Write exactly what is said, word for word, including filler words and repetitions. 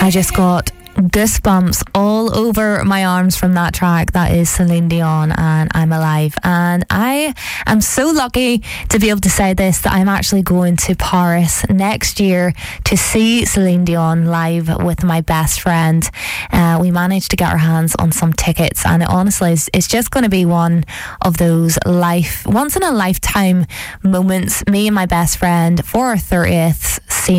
I just got goosebumps all over my arms from that track. That is Celine Dion and I'm Alive. And I am so lucky to be able to say this, that I'm actually going to Paris next year to see Celine Dion live with my best friend. Uh, we managed to get our hands on some tickets, and it honestly is, it's just going to be one of those life, once in a lifetime moments. Me and my best friend for our thirtieth, seeing